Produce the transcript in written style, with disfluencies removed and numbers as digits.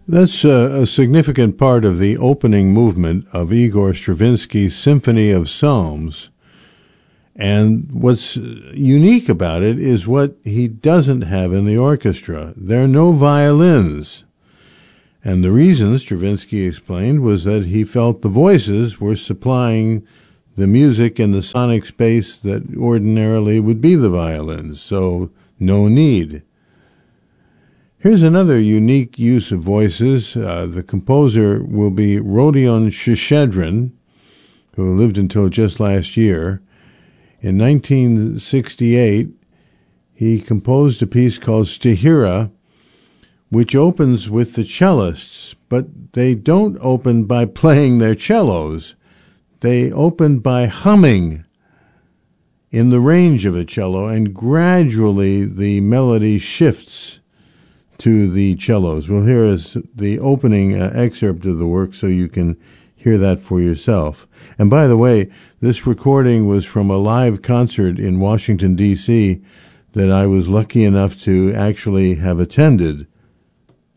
That's a significant part of the opening movement of Igor Stravinsky's Symphony of Psalms. And what's unique about it is what he doesn't have in the orchestra. There are no violins. And the reason, Stravinsky explained, was that he felt the voices were supplying the music in the sonic space that ordinarily would be the violins, so no need. Here's another unique use of voices. The composer will be Rodion Shchedrin, who lived until just last year. In 1968, he composed a piece called Stihira, which opens with the cellists, but they don't open by playing their cellos. They open by humming in the range of a cello, and gradually the melody shifts to the cellos. We'll hear the opening excerpt of the work so you can hear that for yourself. And by the way, this recording was from a live concert in Washington, D.C. that I was lucky enough to actually have attended.